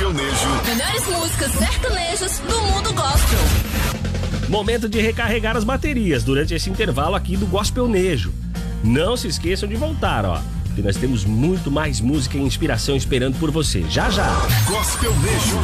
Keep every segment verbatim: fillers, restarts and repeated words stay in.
Gospelnejo. Melhores músicas sertanejas do mundo gospel. Momento de recarregar as baterias durante esse intervalo aqui do Gospelnejo. Não se esqueçam de voltar, ó, que nós temos muito mais música e inspiração esperando por você. Já, já. Gospelnejo.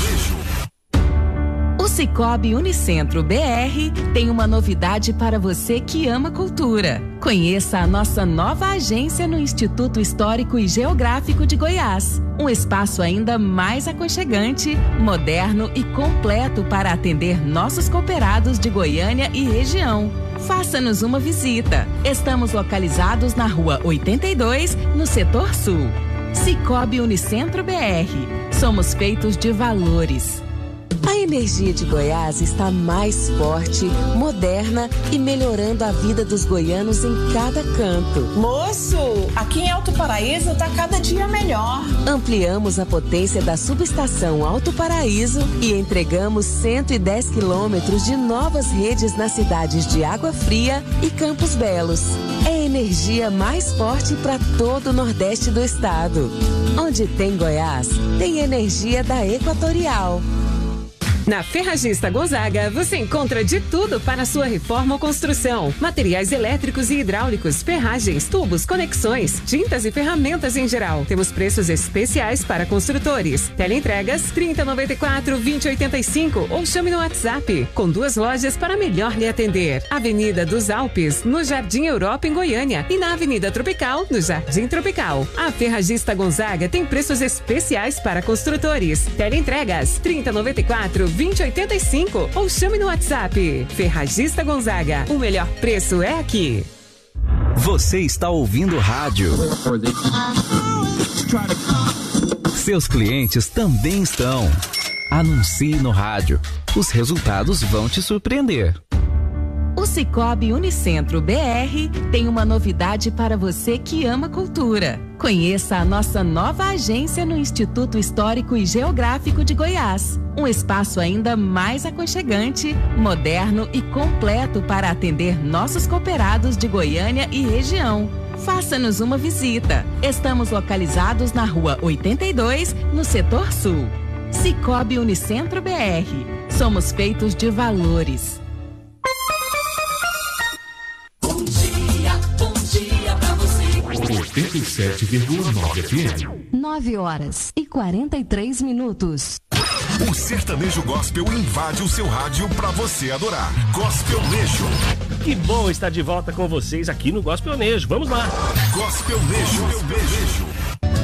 O Sicoob Unicentro B R tem uma novidade para você que ama cultura. Conheça a nossa nova agência no Instituto Histórico e Geográfico de Goiás. Um espaço ainda mais aconchegante, moderno e completo para atender nossos cooperados de Goiânia e região. Faça-nos uma visita. Estamos localizados na Rua oitenta e dois, no Setor Sul. Sicoob Unicentro B R. Somos feitos de valores. A energia de Goiás está mais forte, moderna e melhorando a vida dos goianos em cada canto. Moço, aqui em Alto Paraíso está cada dia melhor. Ampliamos a potência da subestação Alto Paraíso e entregamos cento e dez quilômetros de novas redes nas cidades de Água Fria e Campos Belos. É a energia mais forte para todo o Nordeste do estado. Onde tem Goiás, tem energia da Equatorial. Na Ferragista Gonzaga, você encontra de tudo para a sua reforma ou construção. Materiais elétricos e hidráulicos, ferragens, tubos, conexões, tintas e ferramentas em geral. Temos preços especiais para construtores. Teleentregas trinta, noventa e quatro, vinte, oitenta e cinco ou chame no WhatsApp. Com duas lojas para melhor lhe atender. Avenida dos Alpes, no Jardim Europa, em Goiânia. E na Avenida Tropical, no Jardim Tropical. A Ferragista Gonzaga tem preços especiais para construtores. Teleentregas trinta, noventa e quatro, vinte, oitenta e cinco ou chame no WhatsApp. Ferragista Gonzaga, o melhor preço é aqui. Você está ouvindo rádio. Seus clientes também estão. Anuncie no rádio. Os resultados vão te surpreender. O Sicoob Unicentro B R tem uma novidade para você que ama cultura. Conheça a nossa nova agência no Instituto Histórico e Geográfico de Goiás. Um espaço ainda mais aconchegante, moderno e completo para atender nossos cooperados de Goiânia e região. Faça-nos uma visita. Estamos localizados na Rua oitenta e dois, no Setor Sul. Sicoob Unicentro B R. Somos feitos de valores. oitenta e sete vírgula nove F M. nove horas e quarenta e três minutos. O sertanejo gospel invade o seu rádio pra você adorar. Gospelnejo. Que bom estar de volta com vocês aqui no Gospelnejo. Vamos lá. Gospelnejo. Gospelnejo.